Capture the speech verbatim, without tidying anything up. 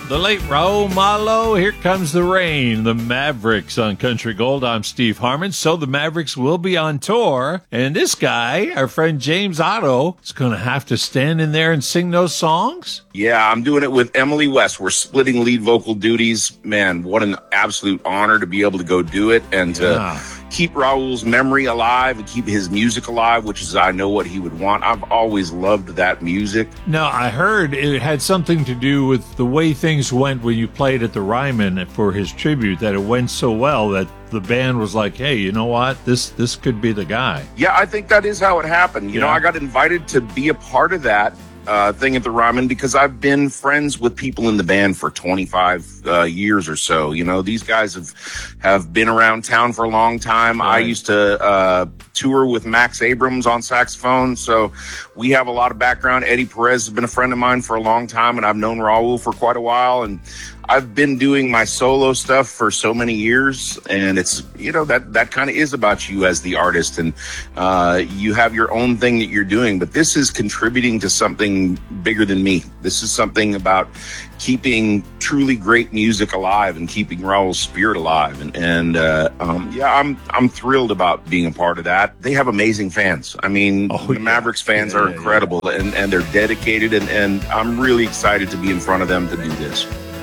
The late Raul Malo, Here Comes the Rain, the Mavericks on Country Gold. I'm Steve Harmon. So the Mavericks will be on tour, and this guy, our friend James Otto, is going to have to stand in there and sing those songs? Yeah, I'm doing it with Emily West. We're splitting lead vocal duties. Man, what an absolute honor to be able to go do it and Yeah. to keep Raul's memory alive and keep his music alive, which is, I know, what he would want. I've always loved that music. Now, I heard it had something to do with the way things went when you played at the Ryman for his tribute, that it went so well that the band was like, hey, you know what? This this could be the guy. Yeah, I think that is how it happened. You Yeah. know, I got invited to be a part of that uh, thing at the Ryman because I've been friends with people in the band for twenty-five uh, years or so. You know, these guys have have been around town for a long time. I Right. used to uh, tour with Max Abrams on saxophone, so we have a lot of background. Eddie Perez has been a friend of mine for a long time, and I've known Raul for quite a while, and I've been doing my solo stuff for so many years, and it's, you know, that, that kind of is about you as the artist, and uh, you have your own thing that you're doing, but this is contributing to something bigger than me. This is something about keeping truly great music alive and keeping Raul's spirit alive, and, and uh, um, yeah, I'm I'm thrilled about being a part of that. They have amazing fans. I mean, Oh, the yeah. Mavericks fans Yeah, are yeah, incredible, and, and they're dedicated, and, and I'm really excited to be in front of them to do this.